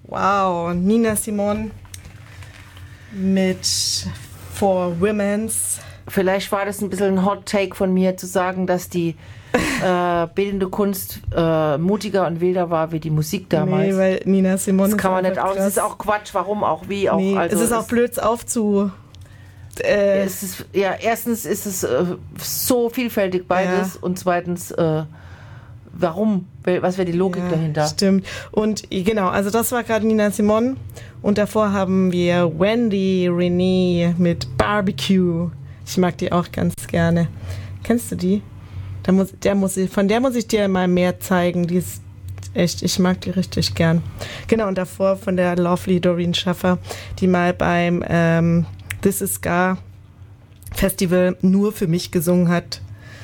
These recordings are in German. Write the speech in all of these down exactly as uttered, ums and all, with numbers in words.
Wow, Nina Simone mit For Women's. Vielleicht war das ein bisschen ein Hot Take von mir, zu sagen, dass die äh, bildende Kunst äh, mutiger und wilder war wie die Musik damals. Nee, weil Nina Simone das kann man ist nicht auch. Es ist auch Quatsch. Warum auch? Wie auch? Nee, also es ist auch blöd aufzu... Äh, es ist, ja, erstens ist es äh, so vielfältig beides ja. und zweitens, äh, warum? Was wäre die Logik ja, dahinter? Stimmt. Und genau, also das war gerade Nina Simone und davor haben wir Wendy Renee mit Barbecue. Ich mag die auch ganz gerne. Kennst du die? Da muss, der muss ich, von der muss ich dir mal mehr zeigen. Die ist echt, ich mag die richtig gern. Genau, und davor von der Lovely Doreen Schaffer, die mal beim ähm, This Is Ska Festival nur für mich gesungen hat.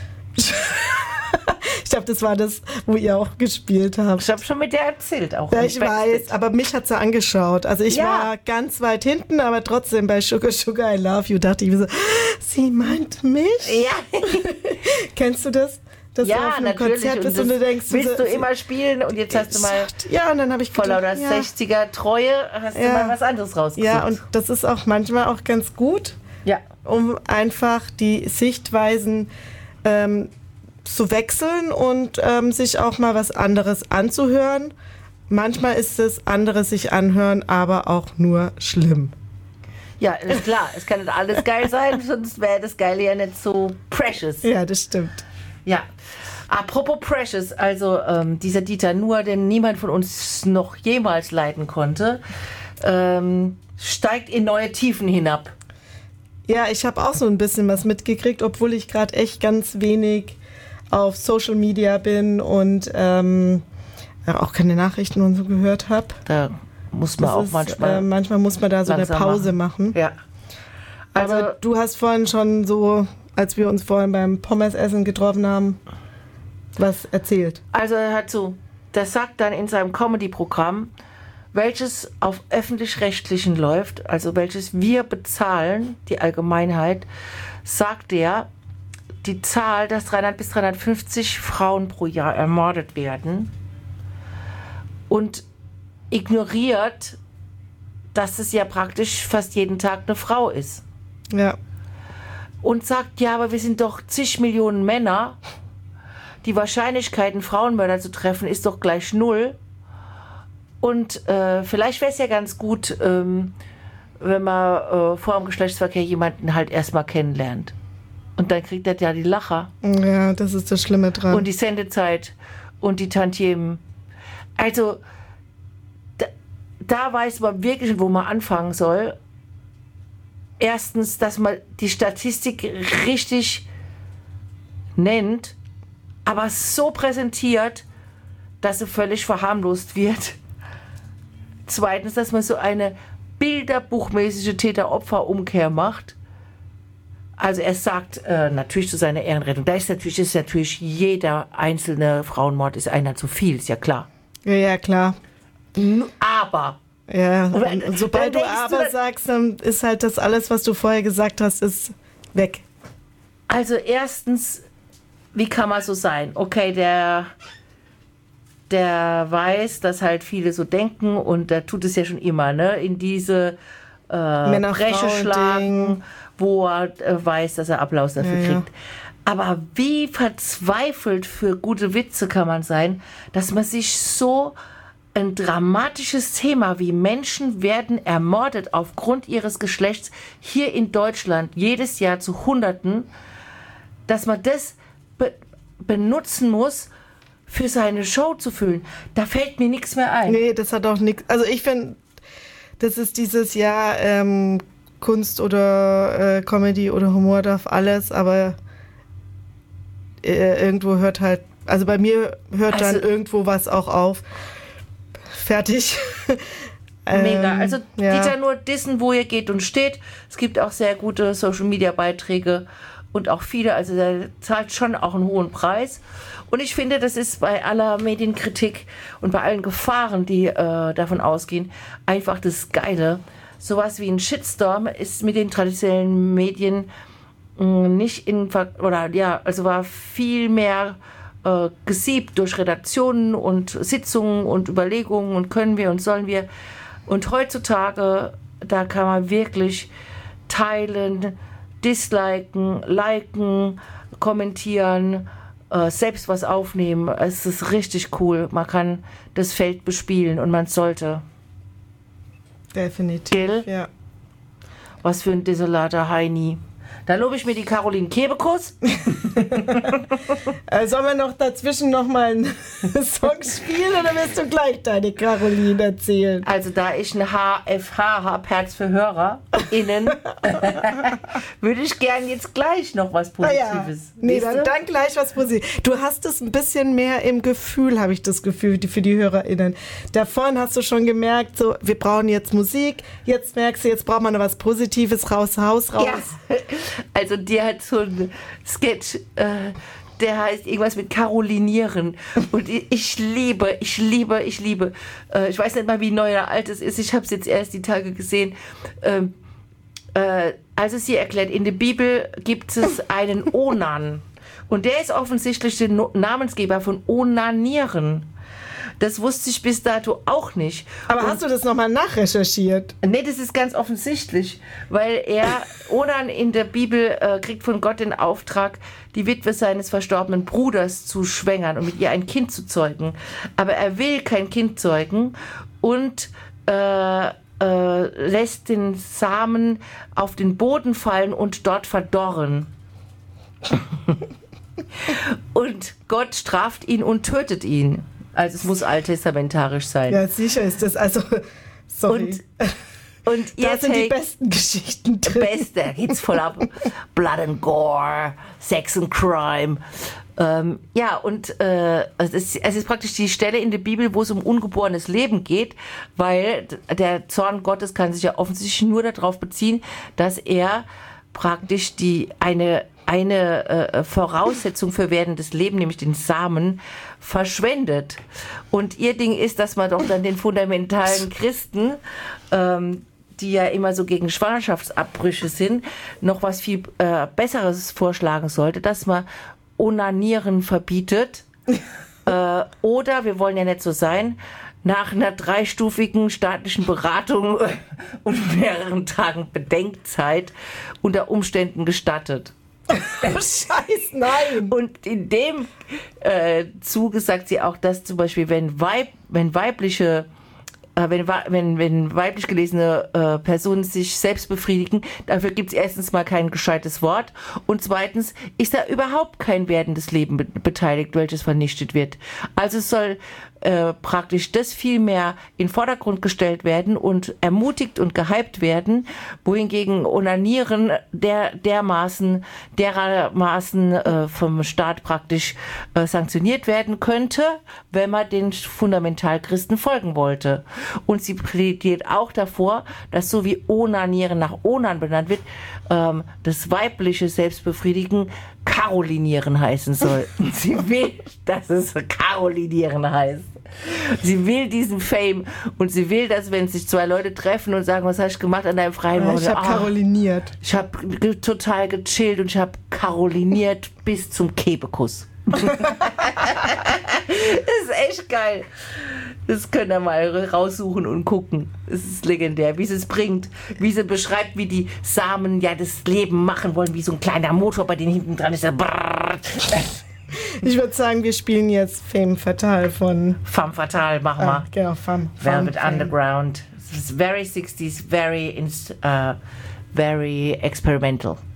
Ich glaube, das war das, wo ihr auch gespielt habt. Ich habe schon mit der erzählt auch. Ja, ich weiß, aber mich hat sie angeschaut. Also ich ja. war ganz weit hinten, aber trotzdem bei Sugar Sugar I Love You dachte ich mir so, sie meint mich? Ja. Kennst du das? Dass ja, du auf einem natürlich. Konzert bist und, und du denkst, willst so, du immer spielen und jetzt hast du mal ja, und dann habe ich vor lauter ja. sechziger Treue hast ja. du mal was anderes rausgesucht. Ja, und das ist auch manchmal auch ganz gut, ja. um einfach die Sichtweisen ähm, zu wechseln und ähm, sich auch mal was anderes anzuhören. Manchmal ist es anderes sich anhören, aber auch nur schlimm. Ja, ist klar. Es kann nicht alles geil sein, sonst wäre das Geile ja nicht so precious. Ja, das stimmt. Ja. Apropos precious, also ähm, dieser Dieter Nuhr, den niemand von uns noch jemals leiden konnte, ähm, steigt in neue Tiefen hinab. Ja, ich habe auch so ein bisschen was mitgekriegt, obwohl ich gerade echt ganz wenig auf Social Media bin und ähm, auch keine Nachrichten und so gehört habe. Da muss man das auch ist, manchmal. Äh, manchmal muss man da so eine Pause machen. machen. Ja. Also, aber du hast vorhin schon so, als wir uns vorhin beim Pommesessen getroffen haben, was erzählt. Also er hat so, der sagt dann in seinem Comedy-Programm, welches auf öffentlich-rechtlichen läuft, also welches wir bezahlen, die Allgemeinheit, sagt er, die Zahl, dass dreihundert bis dreihundertfünfzig Frauen pro Jahr ermordet werden und ignoriert, dass es ja praktisch fast jeden Tag eine Frau ist. Ja. Und sagt, ja, aber wir sind doch zig Millionen Männer. Die Wahrscheinlichkeit, einen Frauenmörder zu treffen, ist doch gleich null. Und äh, vielleicht wäre es ja ganz gut, ähm, wenn man äh, vor dem Geschlechtsverkehr jemanden halt erstmal kennenlernt. Und dann kriegt er ja die Lacher. Ja, das ist das Schlimme dran. Und die Sendezeit und die Tantiemen. Also, da, da weiß man wirklich, wo man anfangen soll. Erstens, dass man die Statistik richtig nennt, aber so präsentiert, dass sie völlig verharmlost wird. Zweitens, dass man so eine bilderbuchmäßige Täter-Opfer-Umkehr macht. Also er sagt äh, natürlich zu seiner Ehrenrettung, da ist natürlich, ist natürlich jeder einzelne Frauenmord ist einer zu viel, ist ja klar. Ja, ja, klar. Aber. Ja, und, und sobald du aber du, sagst, dann ist halt das alles, was du vorher gesagt hast, ist weg. Also erstens, wie kann man so sein? Okay, der, der weiß, dass halt viele so denken und der tut es ja schon immer, ne? In diese äh, Bresche schlagen, wo er äh, weiß, dass er Applaus dafür ja, kriegt. Ja. Aber wie verzweifelt für gute Witze kann man sein, dass man sich so ein dramatisches Thema wie Menschen werden ermordet aufgrund ihres Geschlechts hier in Deutschland jedes Jahr zu Hunderten, dass man das be- benutzen muss, für seine Show zu füllen. Da fällt mir nichts mehr ein. Nee, das hat auch nichts. Also ich finde, das ist dieses Jahr ähm, Kunst oder äh, Comedy oder Humor darf alles, aber äh, irgendwo hört halt, also bei mir hört also, dann irgendwo was auch auf. Fertig. Mega. Also ja. Dieter Nuhr dissen, wo ihr geht und steht. Es gibt auch sehr gute Social-Media-Beiträge und auch viele, also der zahlt schon auch einen hohen Preis. Und ich finde, das ist bei aller Medienkritik und bei allen Gefahren, die äh, davon ausgehen, einfach das Geile. Sowas wie ein Shitstorm ist mit den traditionellen Medien mh, nicht in, oder ja, also war viel mehr äh, gesiebt durch Redaktionen und Sitzungen und Überlegungen und können wir und sollen wir. Und heutzutage, da kann man wirklich teilen, disliken, liken, kommentieren, äh, selbst was aufnehmen. Es ist richtig cool. Man kann das Feld bespielen und man sollte. Definitiv, Gell? ja. Was für ein desolater Heini. Da lobe ich mir die Caroline Kebekus. äh, sollen wir noch dazwischen noch mal einen Song spielen oder wirst du gleich deine Caroline erzählen? Also da ich ein H F H habe, Herz für HörerInnen, würde ich gern jetzt gleich noch was Positives. Ah ja. Nee, dann, dann gleich was Positives. Du hast es ein bisschen mehr im Gefühl, habe ich das Gefühl, für die HörerInnen. Davon hast du schon gemerkt, so, wir brauchen jetzt Musik, jetzt merkst du, jetzt braucht man noch was Positives, raus, Haus, raus. Ja. Also die hat so einen Sketch, äh, der heißt irgendwas mit Carolinieren. Und ich liebe, ich liebe, ich liebe. Äh, ich weiß nicht mal, wie neu oder alt es ist. Ich habe es jetzt erst die Tage gesehen. Ähm, äh, also sie erklärt, in der Bibel gibt es einen Onan. Und der ist offensichtlich der no- Namensgeber von Onanieren. Das wusste ich bis dato auch nicht. Aber und hast du das nochmal nachrecherchiert? Nee, das ist ganz offensichtlich, weil er, Onan in der Bibel, äh, kriegt von Gott den Auftrag, die Witwe seines verstorbenen Bruders zu schwängern und mit ihr ein Kind zu zeugen. Aber er will kein Kind zeugen und äh, äh, lässt den Samen auf den Boden fallen und dort verdorren. Und Gott straft ihn und tötet ihn. Also es muss alttestamentarisch sein. Ja, sicher ist das. Also, sorry. Und, und da sind die besten Geschichten drin. Beste, da geht's voll ab. Blood and Gore, Sex and Crime. Ähm, ja, und äh, es, ist, es ist praktisch die Stelle in der Bibel, wo es um ungeborenes Leben geht, weil der Zorn Gottes kann sich ja offensichtlich nur darauf beziehen, dass er praktisch die eine eine äh, Voraussetzung für werdendes Leben, nämlich den Samen, verschwendet. Und ihr Ding ist, dass man doch dann den fundamentalen Christen, ähm, die ja immer so gegen Schwangerschaftsabbrüche sind, noch was viel äh, Besseres vorschlagen sollte, dass man Onanieren verbietet. äh, oder, wir wollen ja nicht so sein, nach einer dreistufigen staatlichen Beratung und mehreren Tagen Bedenkzeit unter Umständen gestattet. Oh, Scheiß, nein! Und in dem äh, Zuge sagt sie auch, dass zum Beispiel, wenn, Weib, wenn weibliche, äh, wenn, wenn, wenn weiblich gelesene äh, Personen sich selbst befriedigen, dafür gibt es erstens mal kein gescheites Wort und zweitens ist da überhaupt kein werdendes Leben be- beteiligt, welches vernichtet wird. Also es soll äh, praktisch das viel mehr in den Vordergrund gestellt werden und ermutigt und gehypt werden, wohingegen Onanieren der, dermaßen, dermaßen äh, vom Staat praktisch äh, sanktioniert werden könnte, wenn man den Fundamentalchristen folgen wollte. Und sie plädiert auch davor, dass so wie Onanieren nach Onan benannt wird, ähm, das weibliche Selbstbefriedigen Carolinieren heißen soll. Sie will, dass es Carolinieren heißt. Sie will diesen Fame und sie will, dass wenn sich zwei Leute treffen und sagen, was hast du gemacht an deinem freien Ja, ich habe ah, caroliniert. Ich habe ge- total gechillt und ich habe caroliniert bis zum Kebekus. Das ist echt geil. Das könnt ihr mal raussuchen und gucken. Es ist legendär, wie sie es bringt, wie sie beschreibt, wie die Samen ja das Leben machen wollen, wie so ein kleiner Motor, bei dem hinten dran ist. Der Ich würde sagen, wir spielen jetzt Femme Fatale von... Femme Fatale, machen wir. Ah, genau, Femme. Velvet Femme Underground. It's very sixties, very, uh, very experimental.